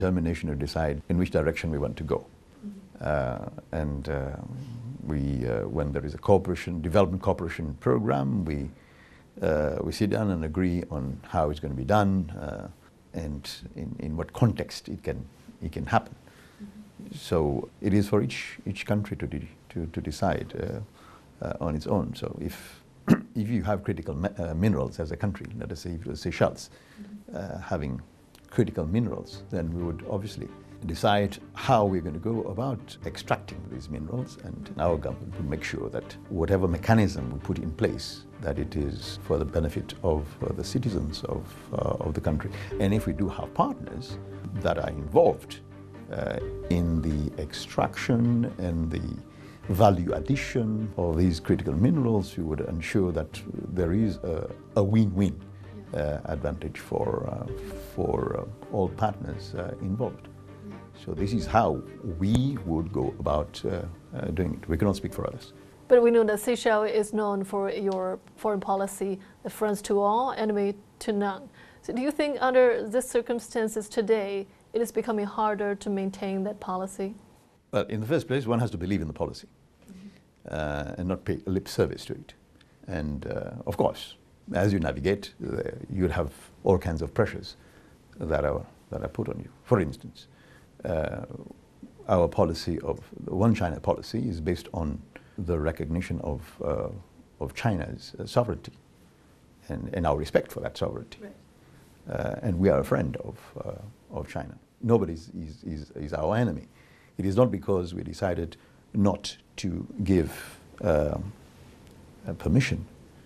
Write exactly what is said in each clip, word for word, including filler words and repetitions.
determination to decide in which direction we want to go. Mm-hmm. uh, and uh, we, uh, when there is a cooperation, development cooperation program, we, uh, we sit down and agree on how it's going to be done uh, and in, in what context it can, it can happen. Mm-hmm. So it is for each, each country to, de to, to decide uh, uh, on its own. So if if you have critical uh, minerals as a country, let us say Seychelles, mm-hmm. uh, having critical minerals, then we would obviously decide how we're going to go about extracting these minerals, and our government will make sure that whatever mechanism we put in place, that it is for the benefit of uh, the citizens of, uh, of the country. And if we do have partners that are involved uh, in the extraction and the value addition of these critical minerals, we would ensure that there is a, a win-win uh, advantage for, uh, for uh, all partners uh, involved. So this is how we would go about uh, uh, doing it. We cannot speak for others. But we know that Seychelles is known for your foreign policy, the friends to all, enemy to none. So do you think under these circumstances today, it is becoming harder to maintain that policy? Well, in the first place, one has to believe in the policy mm-hmm. uh, and not pay lip service to it. And uh, of course, as you navigate, uh, you'll have all kinds of pressures that are, that are put on you. For instance, uh, our policy of the One China policy is based on the recognition of, uh, of China's uh, sovereignty and, and our respect for that sovereignty. Right. Uh, and we are a friend of, uh, of China. Nobody is, is, is, is our enemy. It is not because we decided not to give uh, permission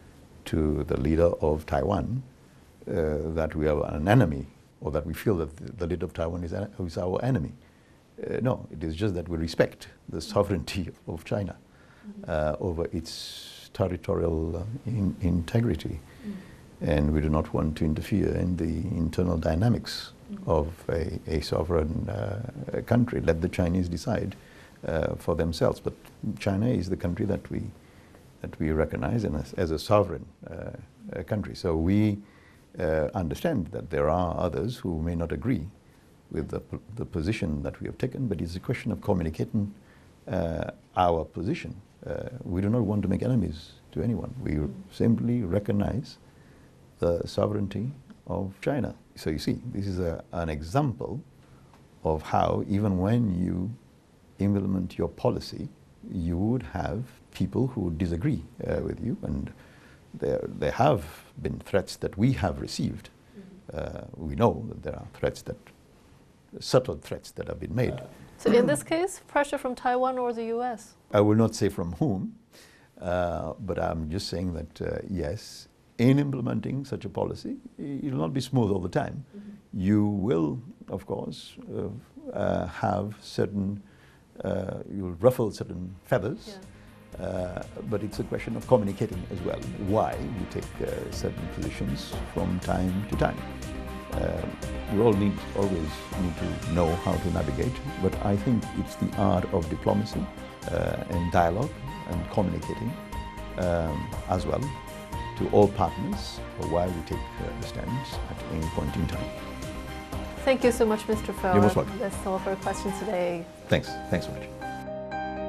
to the leader of Taiwan uh, that we are an enemy, or that we feel that the, the leader of Taiwan is, a, is our enemy. Uh, no, it is just that we respect the sovereignty of China uh, over its territorial uh, in, integrity. Mm. And we do not want to interfere in the internal dynamics of a, a sovereign uh, country. Let the Chinese decide uh, for themselves. But China is the country that we that we recognize in a, as a sovereign uh, country. So we uh, understand that there are others who may not agree with the, the position that we have taken, but it's a question of communicating uh, our position. Uh, we do not want to make enemies to anyone. We simply recognize the sovereignty of China. So you see, this is a, an example of how even when you implement your policy, you would have people who disagree uh, with you, and there, there have been threats that we have received. Mm-hmm. uh, we know that there are threats that, subtle threats that have been made. So in this case, pressure from Taiwan or the U S? I will not say from whom, uh, but I'm just saying that uh, yes, in implementing such a policy, it will not be smooth all the time. Mm-hmm. You will, of course, uh, uh, have certain, uh, you'll ruffle certain feathers, yeah. uh, but it's a question of communicating as well why you take uh, certain positions from time to time. Uh, we all need, always need to know how to navigate, but I think it's the art of diplomacy uh, and dialogue and communicating um, as well to all partners for why we take uh, stands at any point in time. Thank you so much, Mister Fow. You're most welcome. That's all for our questions today. Thanks. Thanks so much.